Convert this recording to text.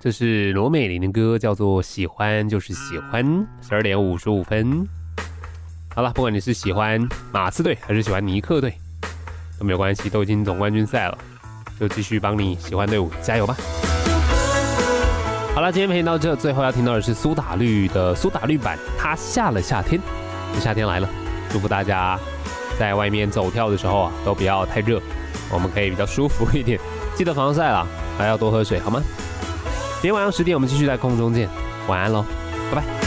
这是罗美玲的歌，叫做《喜欢就是喜欢》，12点55分。好了，不管你是喜欢马刺队还是喜欢尼克队，都没有关系，都已经总冠军赛了，就继续帮你喜欢队伍加油吧。好了，今天陪你到这，最后要听到的是苏打绿的苏打绿版，它下了夏天，夏天来了，祝福大家在外面走跳的时候啊，都不要太热，我们可以比较舒服一点，记得防晒啦，还要多喝水，好吗？明天晚上10点，我们继续在空中见，晚安喽，拜拜。